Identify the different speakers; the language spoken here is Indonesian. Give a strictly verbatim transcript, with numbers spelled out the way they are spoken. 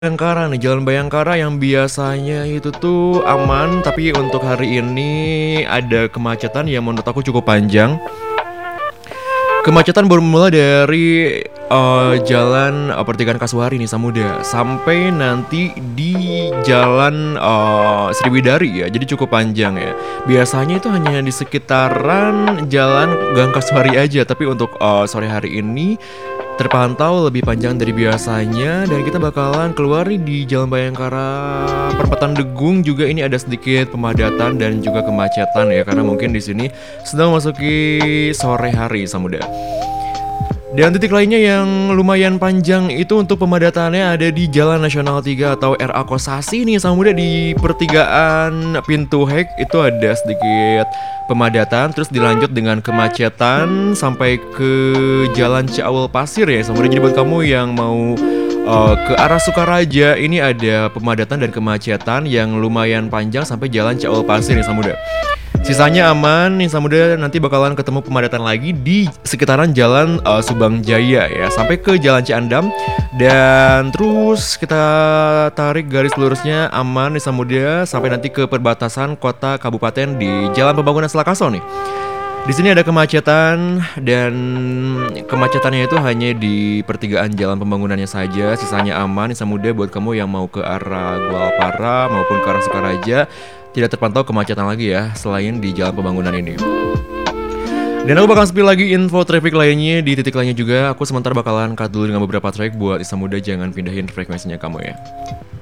Speaker 1: Bayangkara nih, Jalan Bayangkara yang biasanya itu tuh aman, tapi untuk hari ini ada kemacetan yang menurut aku cukup panjang. Kemacetan bermula dari eh, jalan eh, pertigaan Kasuari nih Samudra sampai nanti di jalan eh, Sriwidari ya. Jadi cukup panjang ya. Biasanya itu hanya di sekitaran jalan Gang Kasuari aja, tapi untuk eh, sore hari ini terpantau lebih panjang dari biasanya dan kita bakalan keluar nih di Jalan Bayangkara Perempatan Degung juga ini ada sedikit pemadatan dan juga kemacetan ya karena mungkin di sini sedang memasuki sore hari Samudra. Dan titik lainnya yang lumayan panjang itu untuk pemadatannya ada di Jalan Nasional tiga atau R A Kosasi nih Samudra di pertigaan Pintu Hek itu ada sedikit pemadatan terus dilanjut dengan kemacetan sampai ke Jalan Ciawel Pasir ya Samudra. Jadi buat kamu yang mau uh, ke arah Sukaraja ini ada pemadatan dan kemacetan yang lumayan panjang sampai Jalan Ciawel Pasir ya Samudra. Sisanya aman nih Samudra, nanti bakalan ketemu pemadatan lagi di sekitaran Jalan uh, Subang Jaya ya sampai ke Jalan Ciandam dan terus kita tarik garis lurusnya aman nih Samudra sampai nanti ke perbatasan kota kabupaten di Jalan Pembangunan Selakaso nih. Di sini ada kemacetan dan kemacetannya itu hanya di pertigaan jalan pembangunannya saja, sisanya aman nih Samudra buat kamu yang mau ke arah Gualpara maupun ke arah Sukaraja. Tidak terpantau kemacetan lagi ya selain di jalan pembangunan ini. Dan aku bakal spill lagi info traffic lainnya di titik lainnya juga. Aku sementara bakalan cut dulu dengan beberapa track buat Isa Muda jangan pindahin frekuensinya kamu ya.